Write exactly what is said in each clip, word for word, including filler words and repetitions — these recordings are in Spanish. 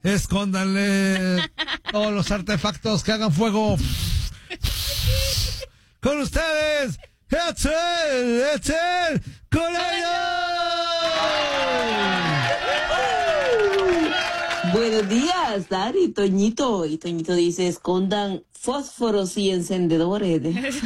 escóndanle todos los artefactos que hagan fuego. Con ustedes, Etzel, Etzel, Buenos días, Dari, Toñito. Y Toñito dice, escondan fósforos y encendedores.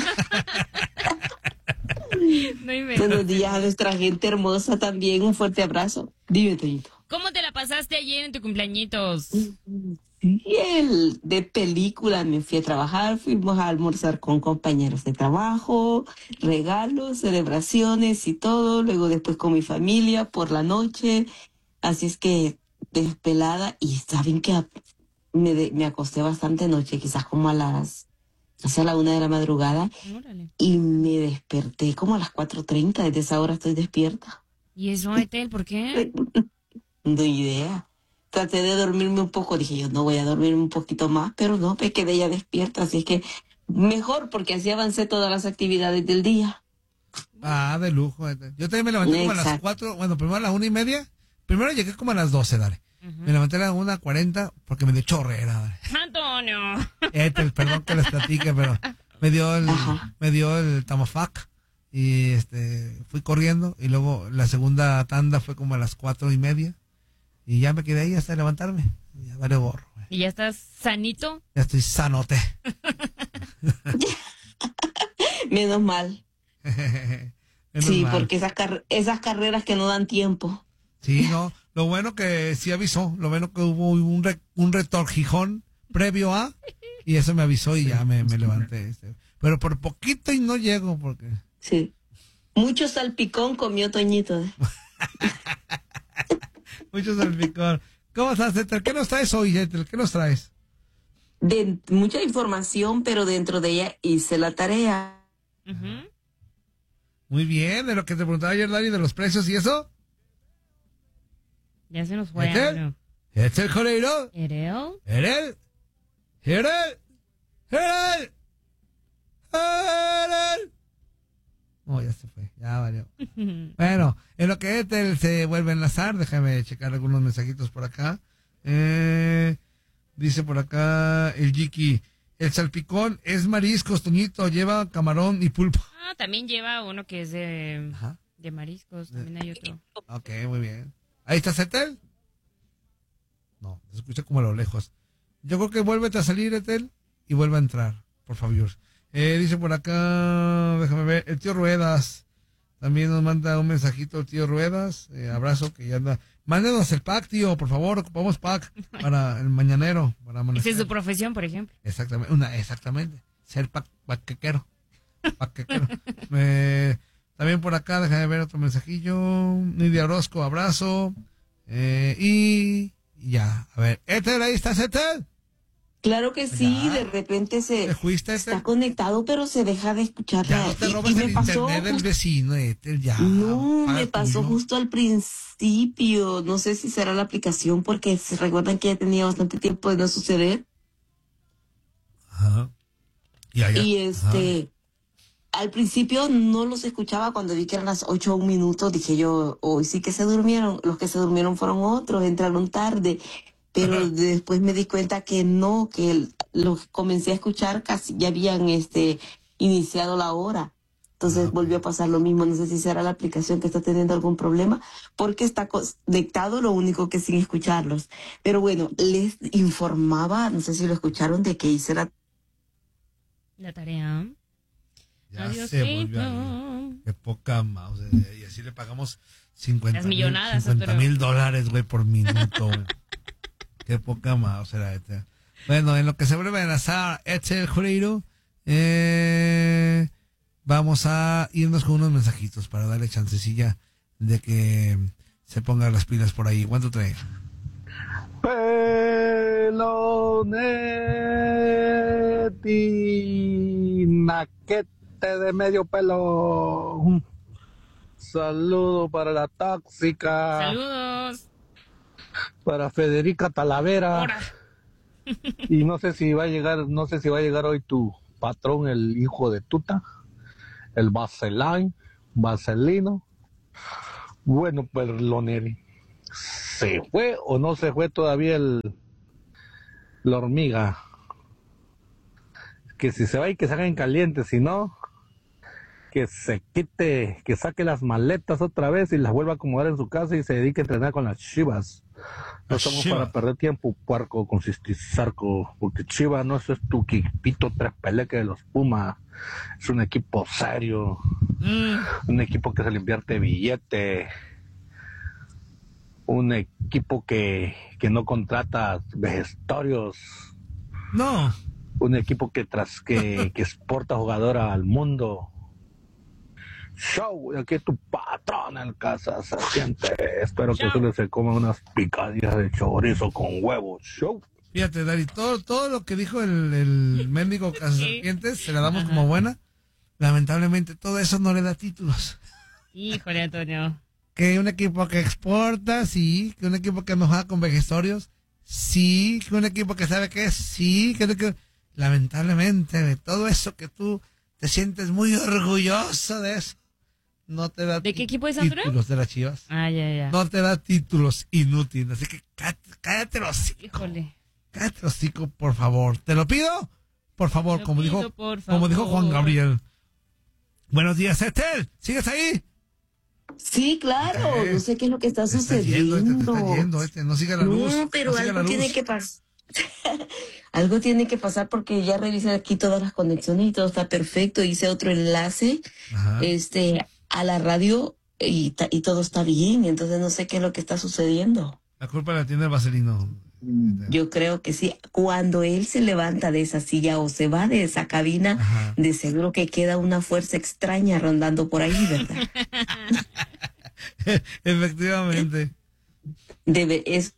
No Buenos días a nuestra gente hermosa también. Un fuerte abrazo. Dime, Toñito. ¿Cómo te la pasaste ayer en tu cumpleañitos? Sí, el de película. Me fui a trabajar, fuimos a almorzar con compañeros de trabajo, regalos, celebraciones y todo. Luego después con mi familia por la noche. Así es que despelada. Y saben que me, de, me acosté bastante noche, quizás como a las, hacia la una de la madrugada. Órale. Y me desperté como a las cuatro treinta. Desde esa hora estoy despierta. ¿Y eso, Etel, por qué? No idea. Traté de dormirme un poco, dije yo no voy a dormirme un poquito más, pero no, me quedé ya despierta, así es que mejor porque así avancé todas las actividades del día. Ah, de lujo. Yo también me levanté como a las cuatro, bueno, primero a las una y media, primero llegué como a las doce, dale. Uh-huh. Me levanté a las una cuarenta porque me dio chorrera, dale. Antonio. Este, perdón que les platique, pero me dio el, Ajá. me dio el tamafac y este, fui corriendo y luego la segunda tanda fue como a las cuatro y media. Y ya me quedé ahí hasta levantarme. Ya vale gorro. Güey. ¿Y ya estás sanito? Ya estoy sanote. Menos mal. Menos sí, mal. porque esas, car- esas carreras que no dan tiempo. Sí, no. Lo bueno que sí avisó. Lo bueno que hubo un, re- un retorquijón previo a. Y eso me avisó y ya me, me levanté. Este. Pero por poquito y no llego porque... Sí. Mucho salpicón comió Toñito. Mucho salpicón. ¿Cómo estás, Etel? ¿Qué nos traes hoy, Etel? ¿Qué nos traes? De mucha información, pero dentro de ella hice la tarea. Uh-huh. Muy bien, de lo que te preguntaba ayer, Dari, de los precios y eso. Ya se nos fue. ¿Etel? ¿Etel Coreiro? ¿Erel? ¿Erel? ¿Erel? ¿Erel? ¿Erel? Oh, ya se fue, ya valió. Bueno, en lo que Etel se vuelve a enlazar, déjame checar algunos mensajitos por acá. Eh, dice por acá el Jiki, el salpicón es mariscos, Toñito, lleva camarón y pulpo. Ah, también lleva uno que es de, Ajá. de mariscos, también hay otro. Ok, muy bien. ¿Ahí está Etel? No, se escucha como a lo lejos. Yo creo que vuélvete a salir, Etel, y vuelve a entrar, por favor. Eh, dice por acá, déjame ver, el tío Ruedas, también nos manda un mensajito el tío Ruedas, eh, abrazo que ya anda, mándenos el pack, tío, por favor, ocupamos pack para el mañanero, para amanecer. Esa es su profesión, por ejemplo. Exactamente, una, exactamente, ser pack, paquequero, paquequero. eh, también por acá, déjame ver otro mensajillo, Nidia Orozco, abrazo, eh, y, y ya, a ver, Etel, ahí estás, Etel. Claro que sí, ya. de repente se fuiste, está este? conectado, pero se deja de escuchar. Ya no te robas el internet del vecino, Etel, ya. No, me pasó tuyo. justo al principio. No sé si será la aplicación, porque se recuerdan que ya tenía bastante tiempo de no suceder. Ajá. Ya, ya. Y este, Ajá. al principio no los escuchaba cuando vi que eran las ocho o un minuto. Dije yo, hoy sí que se durmieron. Los que se durmieron fueron otros, entraron tarde. Pero Ajá. después me di cuenta que no, que el, los comencé a escuchar casi ya habían este iniciado la hora. Entonces okay. volvió a pasar lo mismo. No sé si será la aplicación que está teniendo algún problema, porque está conectado, lo único que sin escucharlos. Pero bueno, les informaba, no sé si lo escucharon, de que hice la, la tarea. Ya Adiós, se volvió a... Qué poca más. O sea, y así le pagamos cincuenta mil dólares, güey, por minuto, güey. Qué poca más será esta. Bueno, en lo que se vuelve a enlazar Etzel Coreiro, eh, vamos a irnos con unos mensajitos para darle chancecilla de que se pongan las pilas por ahí. ¿Cuánto trae? Pelonetti, naquete de medio pelo. Saludo para la tóxica. Saludos. Para Federica Talavera. Y no sé si va a llegar, no sé si va a llegar hoy tu patrón, el hijo de Tuta, el Vaseline, Vaselino. Bueno, pues Loneri, ¿se fue o no se fue todavía el, la hormiga. Que si se va y que se hagan calientes, si no, que se quite, que saque las maletas otra vez y las vuelva a acomodar en su casa y se dedique a entrenar con las Chivas. No Las estamos Chivas. para perder tiempo, puerco, con cistizarco, porque Chivas no es tu equipito tres peleque de los Pumas, es un equipo serio, Mm. un equipo que se le invierte billete, un equipo que, que no contrata vejestorios, No. un equipo que tras que, que exporta jugadora al mundo. Show, y aquí tu patrón en casa se siente. Espero que solo se coman unas picadillas de chorizo con huevos. Show. Fíjate, Dari, todo, todo lo que dijo el, el mendigo cazaserpientes se la damos como buena. Lamentablemente, todo eso no le da títulos. Híjole, Antonio. Que un equipo que exporta, sí. Que un equipo que nos juega con vejestorios, sí. Que un equipo que sabe qué es, sí. Que, que lamentablemente, de todo eso que tú te sientes muy orgulloso de eso, no te da ¿De qué equipo es, Antonio? títulos de las Chivas. Ah, ya, ya. No te da títulos inútiles. Así que cállate, cállate los hocico. Híjole. Cállate los hocico, por favor. ¿Te lo pido? Por favor, Lo como pido, dijo, por como dijo favor. Juan Gabriel. Buenos días, Ethel. ¿Sigues ahí? Sí, claro, Eh, no sé qué es lo que está Se está yendo, este, sucediendo. se está yendo, este. No siga la luz. No, pero no siga algo la tiene luz. que pasar. Algo tiene que pasar porque ya revisé aquí todas las conexiones y todo está perfecto. Hice otro enlace Ajá. este a la radio y, ta- y todo está bien. Entonces no sé qué es lo que está sucediendo. La culpa la tiene el vaselino. Yo creo que sí. Cuando él se levanta de esa silla o se va de esa cabina, Ajá. de seguro que queda una fuerza extraña rondando por ahí, ¿verdad? Efectivamente. Debe, es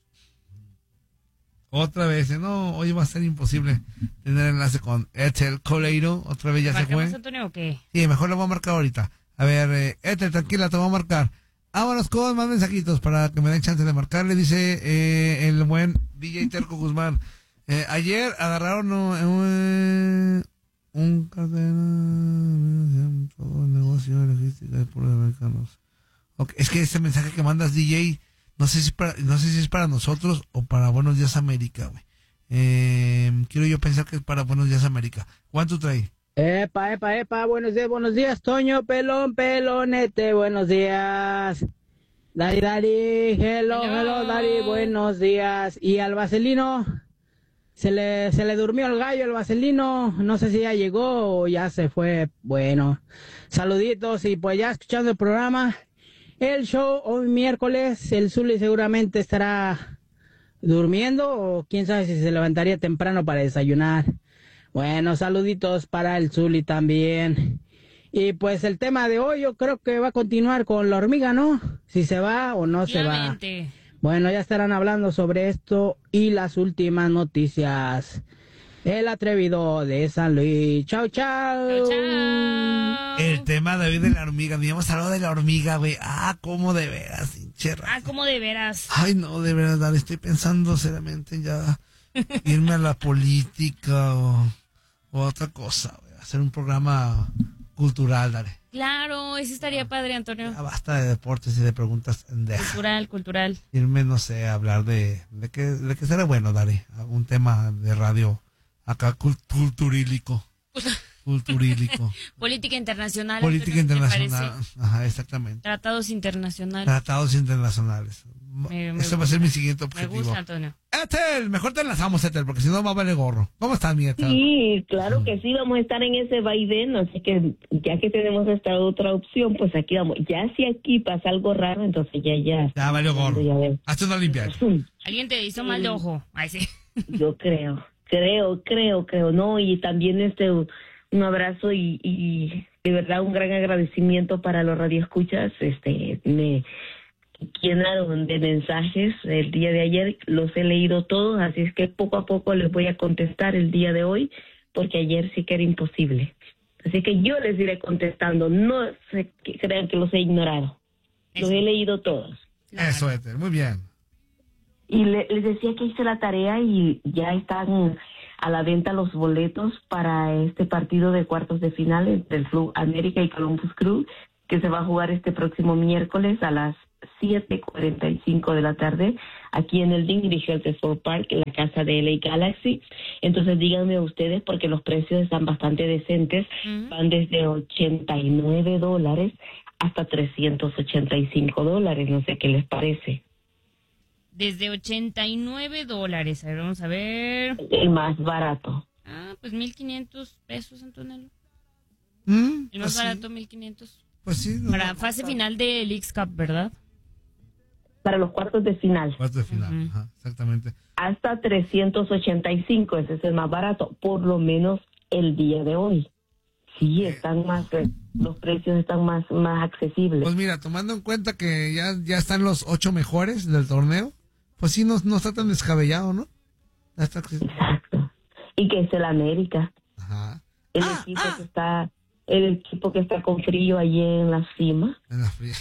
Otra vez, ¿eh? No, hoy va a ser imposible tener enlace con Ethel Coleiro. Otra vez ya se ¿Marcamos, fue. Antonio, o qué? Sí, mejor lo voy a marcar ahorita. A ver, eh, Ethel, tranquila, te voy a marcar. Vámonos con más mensajitos para que me den chance de marcarle. Dice eh, el buen D J Terco Guzmán. Eh, ayer agarraron uh, un, un cadena, todo el negocio de logística de puros americanos. Okay, es que ese mensaje que mandas, D J, no sé si es para, no sé si es para nosotros o para Buenos Días América, güey. Eh, quiero yo pensar que es para Buenos Días América. ¿Cuánto trae? Epa, epa, epa, buenos días, buenos días, Toño, pelón, pelonete, buenos días. Dari, Dari, hello, Hello. hello, Dari, buenos días. Y al vaselino, se le, se le durmió el gallo, el vaselino, no sé si ya llegó o ya se fue. Bueno, saluditos y pues ya escuchando el programa, el show hoy miércoles, el Zuli seguramente estará durmiendo o quién sabe si se levantaría temprano para desayunar. Bueno, saluditos para el Zuli también. Y pues el tema de hoy yo creo que va a continuar con la hormiga, ¿no? Si se va o no se va. Obviamente. Bueno, ya estarán hablando sobre esto y las últimas noticias. El atrevido de San Luis. Chao, chao. Chao, chao. El tema de hoy de la hormiga. Ni hemos hablado de la hormiga, güey. Ah, cómo de veras, pinche raza. Ah, como de veras. Ay, no, de verdad, Dale, estoy pensando seriamente en ya irme a la política o, o a otra cosa, güey. Hacer un programa cultural, dale. Claro, eso estaría padre, Antonio. Ya basta de deportes y de preguntas pendejas. Cultural, cultural. Irme, no sé, a hablar de, de que, de que será bueno, dale. Un tema de radio acá cult- culturílico. Culturílico. Política internacional. Política Antonio, ¿qué te internacional. parece? Ajá, exactamente. Tratados internacionales. Tratados internacionales. Me- me Ese va a ser gusta. mi siguiente Me objetivo. gusta, Antonio. Ethel, mejor te enlazamos, Ethel, porque si no va a valer gorro. ¿Cómo estás, mi Ethel? Sí, claro que sí, vamos a estar en ese vaivén, así que ya que tenemos esta otra opción, pues aquí vamos. Ya si aquí pasa algo raro, entonces ya, ya. Ya valió gorro. Ya ves. Hazte una limpia. Alguien te hizo mal de ojo. Ay, sí. Yo creo, creo, creo, creo, ¿no? Y también este un abrazo y, y de verdad un gran agradecimiento para los radioescuchas, este, me llenaron de mensajes el día de ayer, los he leído todos, así es que poco a poco les voy a contestar el día de hoy, porque ayer sí que era imposible. Así que yo les iré contestando, no se que crean que los he ignorado, los he leído todos. Eso, Ethel, muy bien. Y le- les decía que hice la tarea y ya están a la venta los boletos para este partido de cuartos de final entre el Club América y Columbus Crew, que se va a jugar este próximo miércoles a las siete cuarenta y cinco de la tarde, aquí en el Dingley Health Sport Park, en la casa de L A Galaxy. Entonces díganme ustedes, porque los precios están bastante decentes, uh-huh. van desde ochenta y nueve dólares hasta trescientos ochenta y cinco dólares, no sé qué les parece. Desde ochenta y nueve dólares, a ver, vamos a ver. El más barato. Ah, pues mil quinientos pesos, Antonello. Mm, el más pues barato, sí. mil quinientos. Pues sí. No, para fase final de Leagues Cup, ¿verdad? Para los cuartos de final. Cuartos de final, uh-huh. Ajá, exactamente. Hasta trescientos ochenta y cinco, ese es el más barato, por lo menos el día de hoy. Sí, están más, los precios están más, más accesibles. Pues mira, tomando en cuenta que ya, ya están los ocho mejores del torneo, pues sí, no, no está tan descabellado, ¿no? Ya está accesible. Exacto. Y que es el América. Ajá. El ah, equipo ah. que está, el equipo que está con frío allí en la cima. En la fría.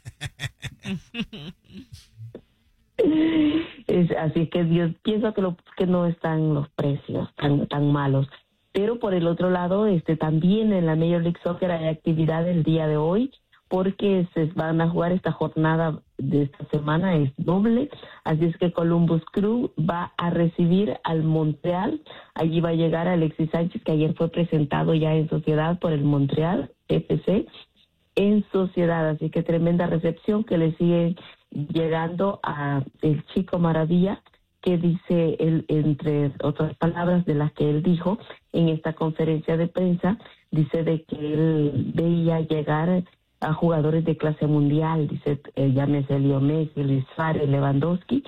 es, así que yo pienso que, lo, que no están los precios tan, tan malos. Pero por el otro lado, este también en la Major League Soccer hay actividad el día de hoy, porque se van a jugar esta jornada de esta semana, es doble, así es que Columbus Crew va a recibir al Montreal. Allí va a llegar Alexis Sánchez, que ayer fue presentado ya en sociedad por el Montreal F C, en sociedad, así que tremenda recepción que le sigue llegando a el Chico Maravilla, que dice, él, entre otras palabras de las que él dijo en esta conferencia de prensa, dice de que él veía llegar a jugadores de clase mundial, dice, eh, llámese Leo Messi, Luis Suárez, Lewandowski,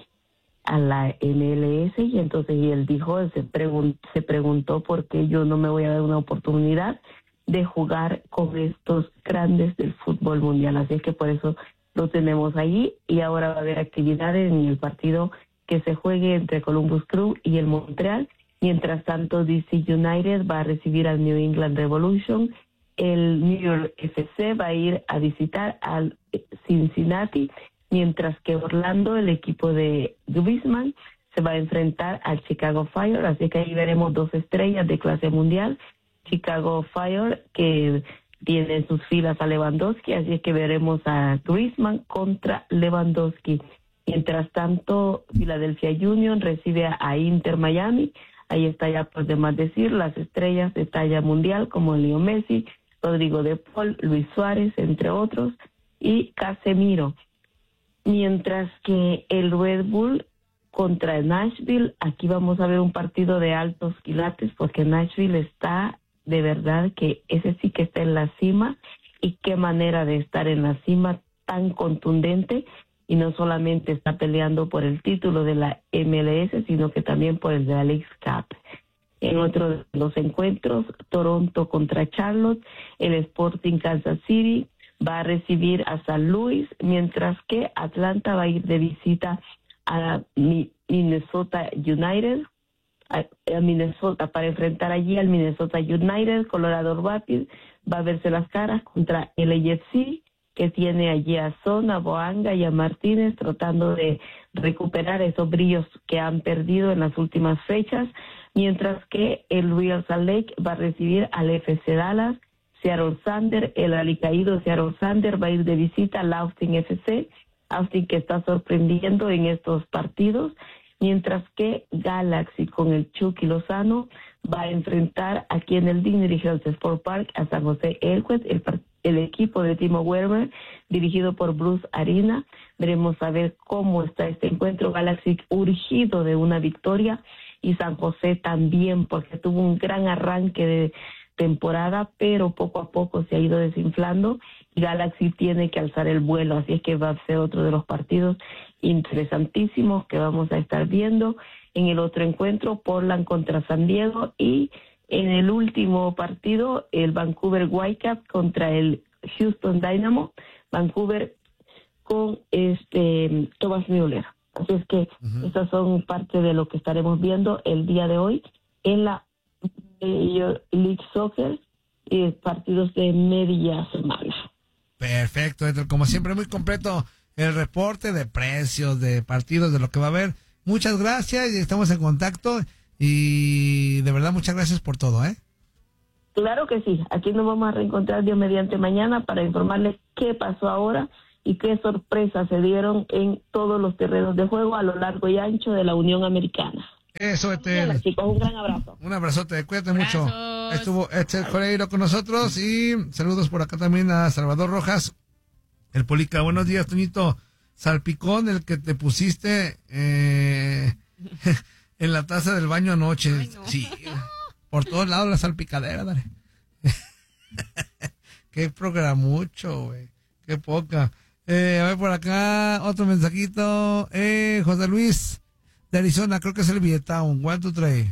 a la M L S, y entonces y él dijo, se, pregun- se preguntó por qué yo no me voy a dar una oportunidad de jugar con estos grandes del fútbol mundial, así es que por eso lo tenemos ahí, y ahora va a haber actividades en el partido que se juegue entre Columbus Crew y el Montreal. Mientras tanto, D C United va a recibir al New England Revolution, el New York F C va a ir a visitar al Cincinnati, mientras que Orlando, el equipo de Griezmann, se va a enfrentar al Chicago Fire, así que ahí veremos dos estrellas de clase mundial. Chicago Fire, que tiene en sus filas a Lewandowski, así que veremos a Griezmann contra Lewandowski. Mientras tanto, Philadelphia Union recibe a Inter Miami. Ahí está ya, por demás decir, las estrellas de talla mundial como Leo Messi, Rodrigo de Paul, Luis Suárez, entre otros, y Casemiro. Mientras que el Red Bull contra Nashville, aquí vamos a ver un partido de altos quilates, porque Nashville está, de verdad, que ese sí que está en la cima, y qué manera de estar en la cima tan contundente, y no solamente está peleando por el título de la M L S, sino que también por el de la Leagues Cup. En otro de los encuentros, Toronto contra Charlotte, el Sporting Kansas City va a recibir a San Luis, mientras que Atlanta va a ir de visita a Minnesota United, a Minnesota, para enfrentar allí al Minnesota United. Colorado Rapids va a verse las caras contra el A F C, que tiene allí a Son, a Boanga y a Martínez, tratando de recuperar esos brillos que han perdido en las últimas fechas, mientras que el Real Salt Lake va a recibir al F C Dallas. Seattle Sander, el alicaído Seattle Sander, va a ir de visita al Austin F C, Austin que está sorprendiendo en estos partidos, mientras que Galaxy con el Chucky Lozano va a enfrentar aquí en el Dingley Health Sport Park a San José Earthquakes, el, el equipo de Timo Werner, dirigido por Bruce Arena. Veremos a ver cómo está este encuentro. Galaxy urgido de una victoria, y San José también, porque tuvo un gran arranque de temporada, pero poco a poco se ha ido desinflando, y Galaxy tiene que alzar el vuelo, así es que va a ser otro de los partidos interesantísimos que vamos a estar viendo. En el otro encuentro, Portland contra San Diego, y en el último partido, el Vancouver Whitecaps contra el Houston Dynamo, Vancouver con este Thomas Müller. Así es que uh-huh. estas son parte de lo que estaremos viendo el día de hoy en la Major League Soccer, y partidos de media semana. Perfecto, como siempre, muy completo el reporte de precios, de partidos, de lo que va a haber. Muchas gracias, y estamos en contacto, y de verdad muchas gracias por todo, ¿eh? Claro que sí, aquí nos vamos a reencontrar Dios mediante mañana para informarles qué pasó ahora y qué sorpresas se dieron en todos los terrenos de juego a lo largo y ancho de la Unión Americana. Eso, Ethel. Chicos, un gran abrazo. Un abrazote, cuídate mucho. Estuvo Ethel Coreiro con nosotros y saludos por acá también a Salvador Rojas, el Polica. Buenos días, Toñito. Salpicón, el que te pusiste eh, en la taza del baño anoche. Ay, no. Sí, por todos lados la salpicadera, dale. Qué programucho, güey. Qué poca. Eh, a ver por acá, otro mensajito. Eh, José Luis de Arizona, creo que es el Vietown. One, two, three.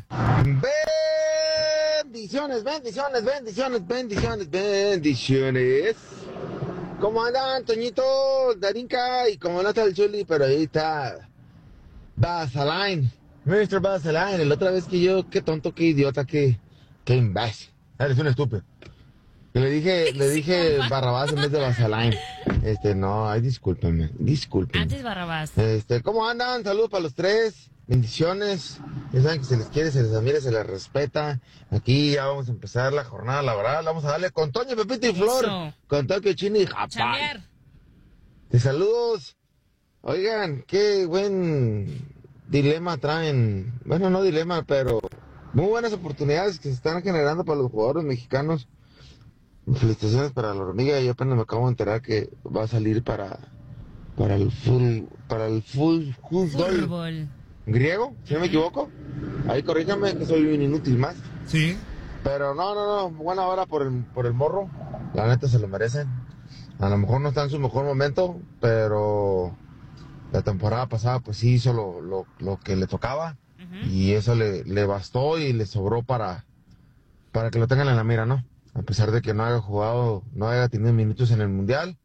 Bendiciones, bendiciones, bendiciones, bendiciones, bendiciones. ¿Cómo andan, Toñito, Darinka? Y como no está el Chuli, pero ahí está Basaline, mister Basaline. La otra vez que yo, qué tonto, qué idiota, qué, qué imbécil. Eres un estúpido. Le dije, le dije Barrabás en vez de Basaline. Este, no, ay, discúlpenme, discúlpenme. Antes Barrabás. Este, ¿cómo andan? Saludos para los tres. Bendiciones. Ya saben que se les quiere, se les admira, se les respeta. Aquí ya vamos a empezar la jornada laboral. Vamos a darle con Toño, Pepito y Flor. Eso. Con Tokio, Chini y Japón. De saludos. Oigan, qué buen dilema traen. Bueno, no dilema, pero muy buenas oportunidades que se están generando para los jugadores mexicanos. Felicitaciones para la hormiga. Yo apenas me acabo de enterar que va a salir para para el full para el full fútbol griego, si no me equivoco. Ahí corríjame que soy un inútil más. Sí. Pero no, no, no, buena hora por el por el morro. La neta se lo merecen. A lo mejor no está en su mejor momento, pero la temporada pasada pues sí hizo lo, lo, lo que le tocaba. Uh-huh. Y eso le, le bastó y le sobró para para que lo tengan en la mira, ¿no? A pesar de que no haya jugado, no haya tenido minutos en el Mundial.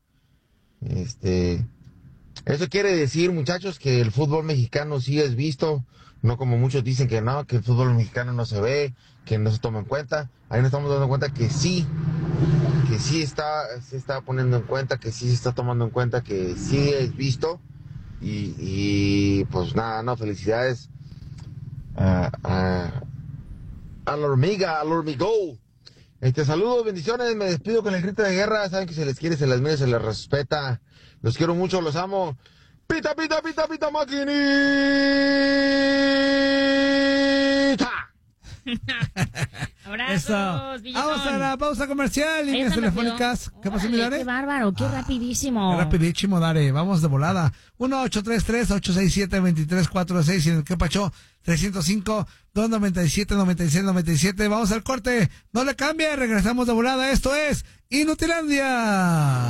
Este, eso quiere decir, muchachos, que el fútbol mexicano sí es visto, no como muchos dicen que no, que el fútbol mexicano no se ve, que no se toma en cuenta. Ahí nos estamos dando cuenta que sí, que sí está, se está poniendo en cuenta, que sí se está tomando en cuenta, que sí es visto. Y, y pues nada, no, felicidades a, a, a la hormiga, a la hormigó. Este, saludos, bendiciones, me despido con el grito de guerra. Saben que se les quiere, se les mide, se les respeta. Los quiero mucho, los amo. Pita, pita, pita, pita, maquinita. Abrazos, vamos a la pausa comercial, líneas telefónicas. ¿Qué pasó, mi Dare? Qué bárbaro, qué ah, rapidísimo. Qué rapidísimo, Dare. Vamos de volada. uno ocho tres tres, ocho seis siete, dos tres cuatro seis y en el que pacho trescientos cinco, doscientos noventa y siete, noventa y seis, noventa y siete. Vamos al corte. No le cambie, regresamos de volada. Esto es Inutilandia.